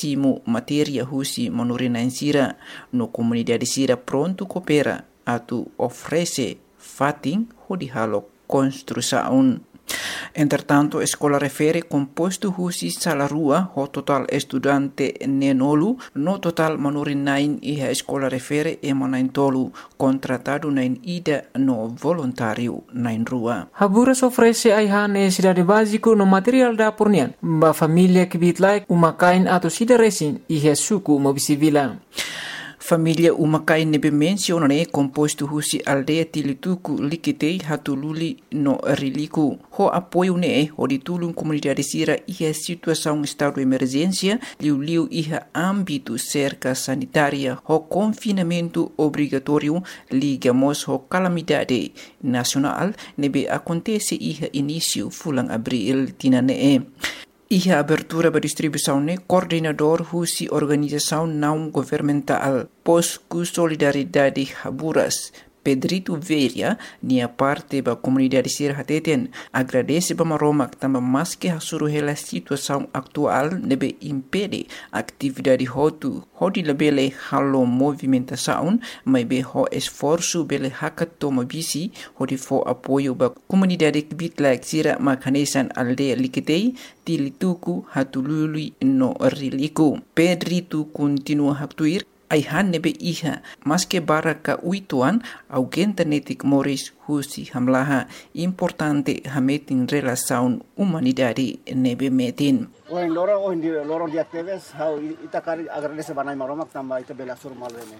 simu materia husi manurina sira no comunidade sira pronto coopera atu oferece fating hodi halo construção. Entretanto, a escola refere composto husi sala rua ho total estudante nenolu no total manurinain e a escola refere emanain tolu contratado nain ida no voluntário nain rua. Haburas oferece aihane cidade básico no material da pornian ba família que bitlai umakain atau sida resin e suku mobisivila. Família Umakai nebe mencionane composto husi aldeia Tilituku likitei hatululi no riliku. Ho apoio ne ho ditulung comunidade sira iha situação estado de emergência liu iha âmbito cerca sanitária ho confinamento obrigatório ligamos ho calamidade nacional nebe acontece iha início fulang abril tinane. Iha abertura ba distribuição ne coordenador husi organização não governamental Posku Solidariedade Haburas Pedrito Veria nia parte ba comunidade sir hateten agradece ba maromak tamba maske hasuru hela situação atual nebe impede atividade hotu hodi lebele halo movimentação mai be ho esforço bele hakatoma bisi hodi fo apoio ba comunidade bitlak sira makanesan aldeia likitei Tilituku hatulului no riliku. Pedrito continua haktuir aihan nebe iha maske baraka uituan augenta netik moris husi hamlaha importante hametin relação humanidade nebe metin. Oin lorong dia teves how itakari agradece banai maromak tamba ita bela sur malene.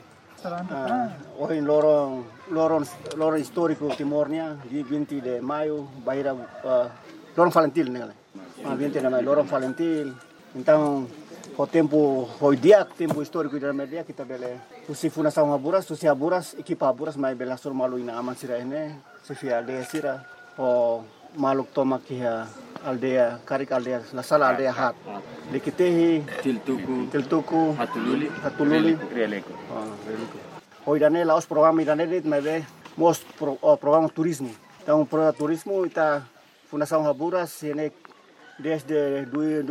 Oin lorong histórico Timornia di 20 de maio baira lorong Valentil nele. 20 de maio lorong Valentil. Então o tempo tempo histórico da media kita bele susi fundação Haburas susi Haburas equipa Haburas mai bela sur malu ina aman sira ene susi aldea sira o maluk toma kia aldea karik aldea la sala aldea hat likitehi tiltuku hatululi releko hoidane laos programa idane dit mai be mos programa turismo então programa turismo ita fundação Haburas ene desde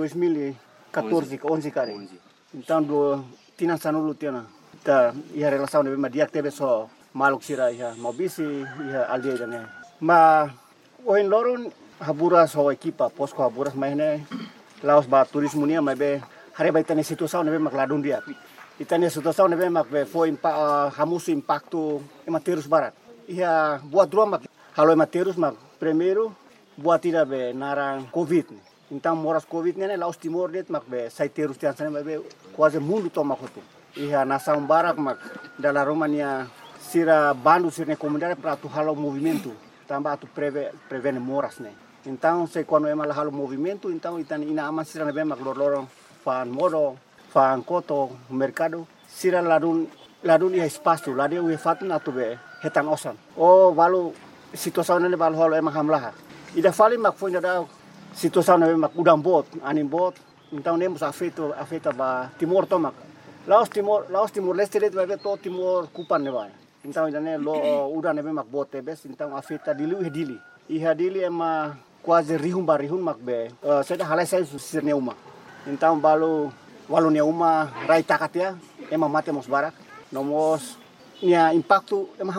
2014 ke 11 kali. Então tina sanulu tina. Ta ia relação de dia teve só maluk sira ia mobisi ia aldeia dane. Ma oin loron Haburas ho equipa Posco Haburas mai ne laos ba turismo nia mai be hare ba tane situação ne mak ladun dia. Itane situação ne mak be foi hamusu impacto ematerus barat. Ia buat dua mak halo ematerus mak primeiro buat tira be narang covid. Então moras covid ne laos Timor det mak be saiterus tian sana be quase mundo toma kotu. Iha nação barak mak dalam Romania sira bandu sirne comunidade para tu halo movimento. Tamba tu prevene moras ne. Então se quando é mal halo movimento então itani ina aman sira ne be mak lorong fan modo fan koto mercado sira ladun ia espaço ladeu e fatna tu be hetan osan. Oh valu situação ne balu halo emang hamlah. Ida fali mak foi da situação ne mak udang bot anim bot então nemos afeta ba Timor tomak Laos Timor Leste det vai to Timor kupan ne vai então idane lo udang ne mak bot tebes então afeta dili ema quase rihum mak be seda halai sai sirne uma então balu ne uma rai takatia ema mate mos barak nomos nia impacto ema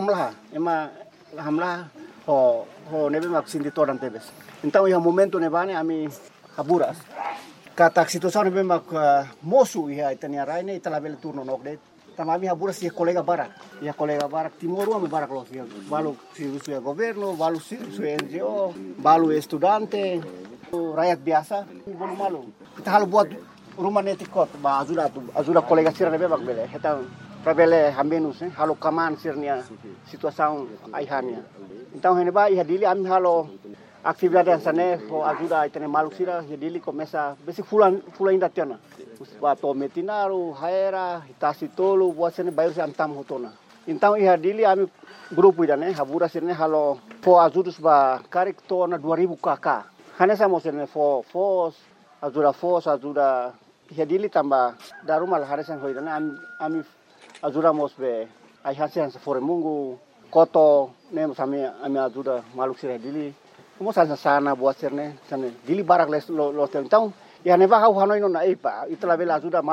hamlah ho nebe mak sindito dan tebes. Então ia momento nevane ami Haburas. Kata situação nebe mak mosu ia itania raine italabel turno nokdet. Tamami Haburas ia colega barak Timor ami barak los ia. Balu si governo, balu si NGO, balu estudante, rakyat biasa, bono malu. Kita halu buat rumah netikot ba ajuda colega sira nebe mak bele. Kita Rabele hamenus halo kaman sirnia situação aihania. Então heneba ia dili ami halo atividade sana ho ajuda itene maluk sira ia dili começa besi fulan inda tiana. Ba to metinaru haera itasi tolu buat sene bayar antam hotona. Então ia dili ami grupo idane Haburas sirne halo fo ajudus ba karik tona 2000 kk. Hanesa mo sirne fos ajuda ia dili tamba darumal haresan hoidane ami ajuda mos be ai hasian fore mungu koto nem sami ami ajuda maluk sira dili mo sana buat sirne sana dili barak lo então ya neva hau hanoi no na ipa itla bela ajuda